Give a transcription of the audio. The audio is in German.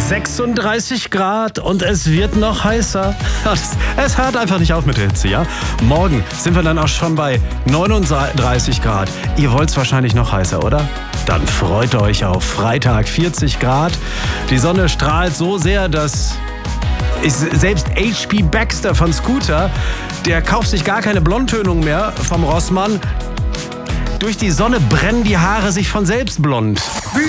36 Grad und es wird noch heißer. Es hört einfach nicht auf mit der Hitze, ja? Morgen sind wir dann auch schon bei 39 Grad. Ihr wollt es wahrscheinlich noch heißer, oder? Dann freut euch auf Freitag 40 Grad. Die Sonne strahlt so sehr, dass selbst HP Baxter von Scooter, der kauft sich gar keine Blondtönung mehr vom Rossmann. Durch die Sonne brennen die Haare sich von selbst blond.